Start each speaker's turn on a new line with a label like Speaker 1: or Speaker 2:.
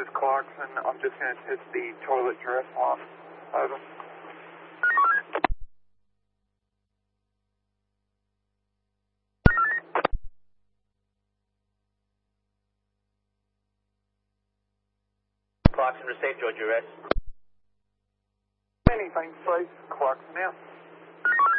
Speaker 1: is Clarkson. I'm just going to test the toilet dress off. Over.
Speaker 2: Clarkson, receive your duress.
Speaker 1: Anything, please. Clarkson out.